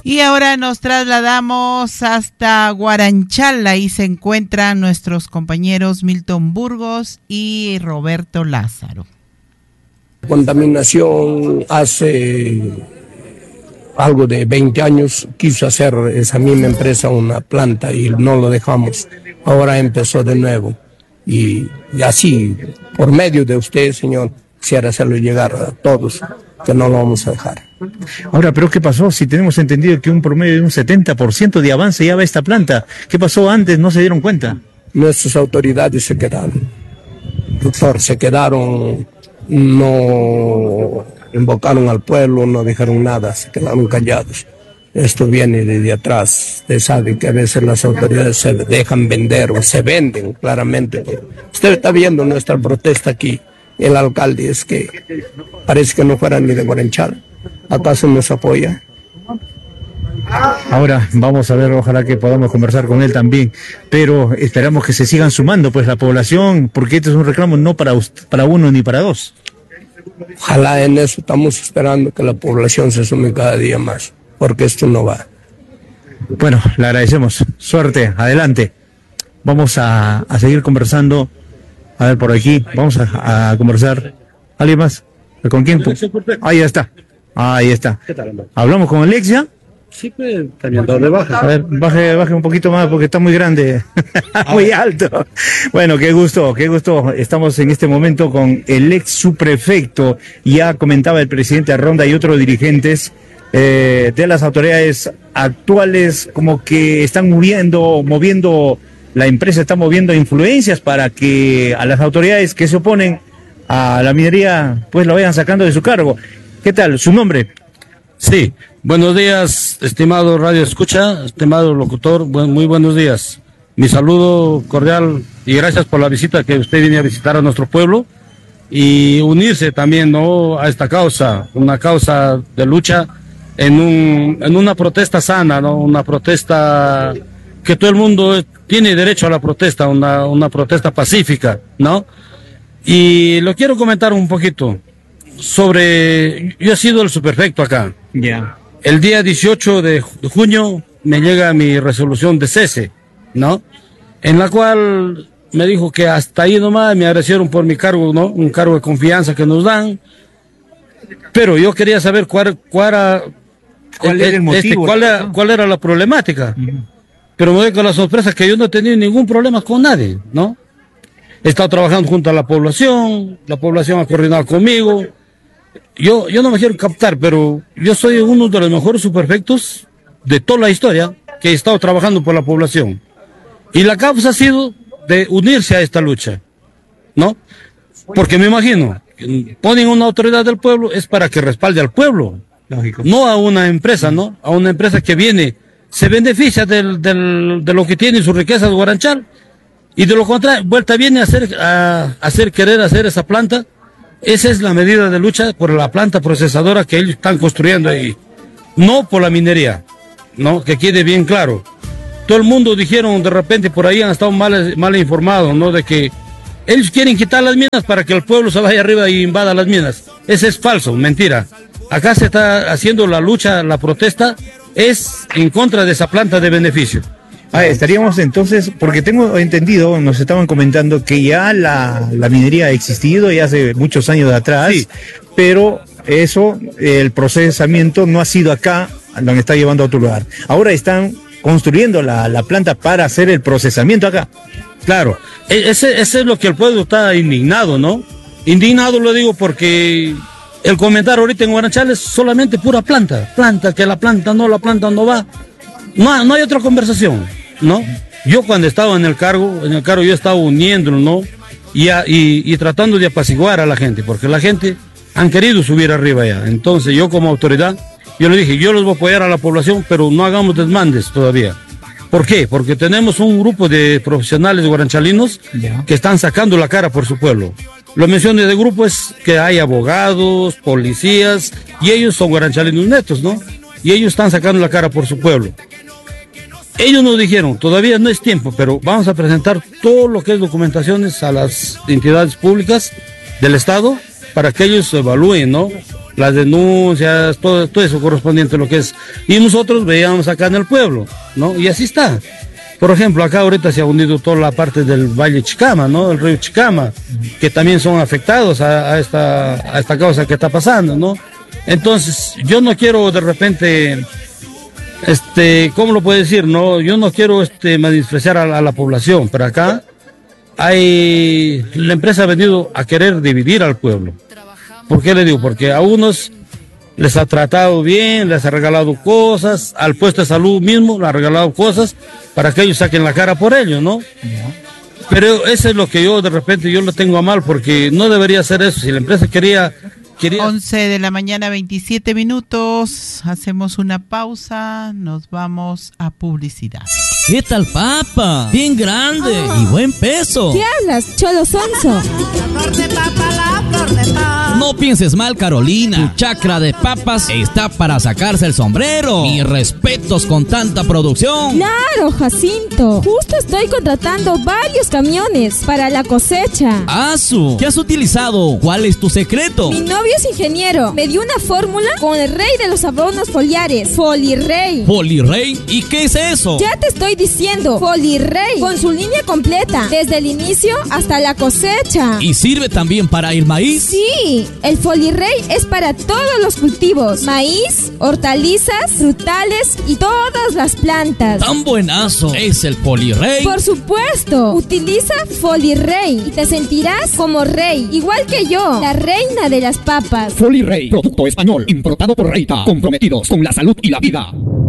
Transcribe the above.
Y ahora nos trasladamos hasta Guaranchal. Ahí se encuentran nuestros compañeros Milton Burgos y Roberto Lázaro. Contaminación hace algo de 20 años quiso hacer esa misma empresa una planta y no lo dejamos. Ahora empezó de nuevo. Y así, por medio de usted, señor, quisiera hacerlo llegar a todos, que no lo vamos a dejar. Ahora, ¿pero qué pasó? Si tenemos entendido que un promedio de un 70% de avance ya va esta planta. ¿Qué pasó antes? ¿No se dieron cuenta? Nuestras autoridades se quedaron. Doctor, se quedaron, no invocaron al pueblo, no dijeron nada, se quedaron callados. Esto viene desde atrás. Usted sabe que a veces las autoridades se dejan vender o se venden claramente. Usted está viendo nuestra protesta aquí. El alcalde es que parece que no fuera ni de Guaranchal. ¿Acaso nos apoya? Ahora vamos a ver, ojalá que podamos conversar con él también, pero esperamos que se sigan sumando pues la población, porque este es un reclamo no para uno ni para dos. Ojalá, en eso estamos esperando que la población se sume cada día más, porque esto no va. Bueno, le agradecemos. Suerte, adelante. Vamos a seguir conversando. A ver, por aquí, vamos a conversar. ¿Alguien más? ¿Con quién? Ahí está. Ahí está. ¿Hablamos con Alexia? Sí, pues, también doble baja. A ver, baje un poquito más porque está muy grande, muy alto. Bueno, qué gusto. Estamos en este momento con el ex subprefecto, ya comentaba el presidente Arronda y otros dirigentes de las autoridades actuales, como que están moviendo, la empresa está moviendo influencias para que a las autoridades que se oponen a la minería, pues lo vayan sacando de su cargo. ¿Qué tal? ¿Su nombre? Sí, buenos días, estimado Radio Escucha, estimado locutor, muy buenos días. Mi saludo cordial y gracias por la visita que usted viene a visitar a nuestro pueblo y unirse también, ¿no?, a esta causa, una causa de lucha en una protesta sana, ¿no?, una protesta que todo el mundo tiene derecho a la protesta, una protesta pacífica, ¿no? Y lo quiero comentar un poquito sobre, yo he sido el subprefecto acá. Ya. El día 18 de junio me llega mi resolución de cese, ¿no? En la cual me dijo que hasta ahí nomás me agradecieron por mi cargo, ¿no? Un cargo de confianza que nos dan. Pero yo quería saber cuál era el motivo, cuál era la problemática. Pero me doy con la sorpresa que yo no he tenido ningún problema con nadie, ¿no? He estado trabajando junto a la población ha coordinado conmigo. Yo no me quiero captar, pero yo soy uno de los mejores subprefectos de toda la historia que he estado trabajando por la población. Y la causa ha sido de unirse a esta lucha, ¿no? Porque me imagino, ponen una autoridad del pueblo, es para que respalde al pueblo. Lógico. No a una empresa, ¿no? A una empresa que viene, se beneficia de lo que tiene su riqueza de Guaranchal, y de lo contrario, vuelta viene a querer hacer esa planta. Esa es la medida de lucha por la planta procesadora que ellos están construyendo ahí. No por la minería, ¿no? Que quede bien claro. Todo el mundo dijeron, de repente por ahí han estado mal informados, ¿no? De que ellos quieren quitar las minas para que el pueblo se vaya arriba y invada las minas. Eso es falso, mentira. Acá se está haciendo la lucha, la protesta es en contra de esa planta de beneficio. Estaríamos entonces, porque tengo entendido, nos estaban comentando que ya la minería ha existido ya hace muchos años atrás, sí, pero eso, el procesamiento no ha sido acá, lo han estado llevando a otro lugar. Ahora están construyendo la planta para hacer el procesamiento acá. Claro, ese es lo que el pueblo está indignado, ¿no? Indignado lo digo porque el comentario ahorita en Guaranchal es solamente pura planta, que la planta no va. No hay otra conversación, ¿no? Yo cuando estaba en el cargo yo estaba uniéndolo, ¿no? Y tratando de apaciguar a la gente, porque la gente han querido subir arriba ya. Entonces yo como autoridad, yo le dije, yo los voy a apoyar a la población, pero no hagamos desmandes todavía. ¿Por qué? Porque tenemos un grupo de profesionales guaranchalinos que están sacando la cara por su pueblo. Lo mencioné de grupo es que hay abogados, policías, y ellos son guaranchalinos netos, ¿no? Y ellos están sacando la cara por su pueblo. Ellos nos dijeron, todavía no es tiempo, pero vamos a presentar todo lo que es documentaciones a las entidades públicas del Estado para que ellos evalúen, ¿no? Las denuncias, todo eso correspondiente a lo que es. Y nosotros veíamos acá en el pueblo, ¿no? Y así está. Por ejemplo, acá ahorita se ha hundido toda la parte del Valle Chicama, ¿no? El río Chicama, que también son afectados a esta causa que está pasando, ¿no? Entonces, yo no quiero de repente, ¿cómo lo puedo decir? No, yo no quiero menospreciar a la población, pero acá la empresa ha venido a querer dividir al pueblo. ¿Por qué le digo? Porque a unos les ha tratado bien, les ha regalado cosas, al puesto de salud mismo le ha regalado cosas para que ellos saquen la cara por ellos, ¿no? Pero eso es lo que yo de repente yo lo tengo a mal, porque no debería ser eso. Si la empresa quería 11 de la mañana, 27 minutos, hacemos una pausa, nos vamos a publicidad. ¿Qué tal, papa? Bien grande y buen peso. ¿Qué hablas, cholo sonso? No pienses mal, Carolina. Tu chacra de papas está para sacarse el sombrero. Mis respetos con tanta producción. Claro, Jacinto. Justo estoy contratando varios camiones para la cosecha. ¡Asu! ¿Qué has utilizado? ¿Cuál es tu secreto? Mi novio es ingeniero. Me dio una fórmula con el rey de los abonos foliares, Folirrey. ¿Folirrey? ¿Y qué es eso? Ya te estoy diciendo, Folirrey, con su línea completa, desde el inicio hasta la cosecha. ¿Y sirve también para el maíz? Sí, el Folirrey es para todos los cultivos, maíz, hortalizas, frutales y todas las plantas. ¡Tan buenazo es el Folirrey! Por supuesto, utiliza Folirrey y te sentirás como rey, igual que yo, la reina de las papas. Folirrey, producto español, importado por Reita, comprometidos con la salud y la vida.